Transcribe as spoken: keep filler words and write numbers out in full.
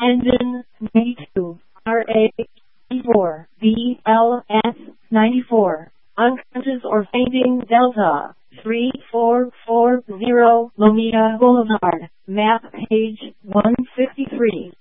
Engine ninety-two, R A four, B L S ninety-four. Unconscious or fainting Delta three four four zero Lomita Boulevard. Map page one sixty-three.